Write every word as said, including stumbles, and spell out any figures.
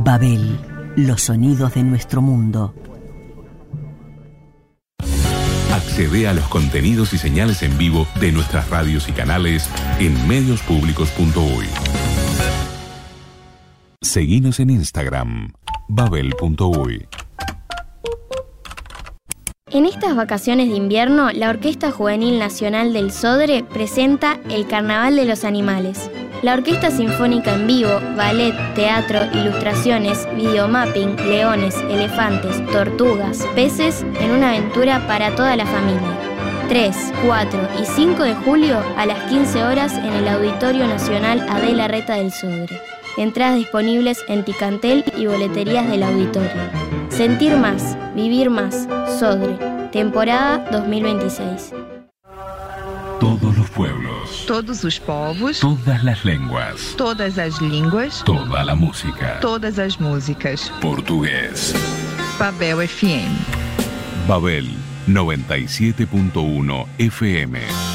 Babel, los sonidos de nuestro mundo. Accede a los contenidos y señales en vivo de nuestras radios y canales en medios públicos punto uy. Seguinos en Instagram, babel punto uy. En estas vacaciones de invierno, la Orquesta Juvenil Nacional del Sodre presenta El Carnaval de los Animales. La Orquesta Sinfónica en vivo, ballet, teatro, ilustraciones, videomapping, leones, elefantes, tortugas, peces, en una aventura para toda la familia. tres, cuatro y cinco de julio a las quince horas en el Auditorio Nacional Adela Reta del Sodre. Entradas disponibles en Ticantel y boleterías del auditorio. Sentir más, vivir más, Sodre, temporada dos mil veintiséis. Todos los pueblos, todos os povos, todas las lenguas, todas as línguas, toda la música, todas as músicas. Portugués. Babel F M. Babel noventa y siete punto uno F M.